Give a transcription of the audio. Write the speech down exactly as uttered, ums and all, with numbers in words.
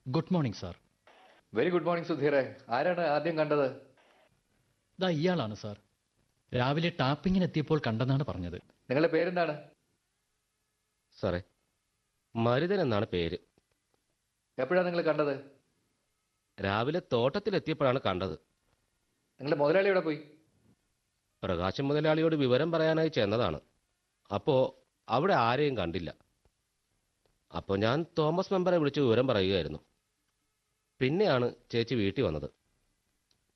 Good morning sir. Very good morning സുധീറെ. ആരാണ് ആദ്യം കണ്ടത്? ദാ ഇയാളാണ് സാർ. രാവിലെ ടാപ്പിങ്ങിന് എത്തിയപ്പോൾ കണ്ടെന്നാണ് പറഞ്ഞത്. നിങ്ങളുടെ പേരെന്താണ്? സാറേ, മരുതൻ എന്നാണ് പേര്. എപ്പോഴാണ് നിങ്ങൾ കണ്ടത്? രാവിലെ തോട്ടത്തിലെത്തിയപ്പോഴാണ് കണ്ടത്. നിങ്ങളുടെ മുതലാളി എവിടെ പോയി? പ്രകാശം മുതലാളിയോട് വിവരം പറയാനായി ചെന്നതാണ്. അപ്പോൾ അവിടെ ആരെയും കണ്ടില്ല. അപ്പോൾ ഞാൻ തോമസ് മെമ്പറെ വിളിച്ച് വിവരം പറയുകയായിരുന്നു. പിന്നെയാണ് ചേച്ചി വീട്ടിൽ വന്നത്.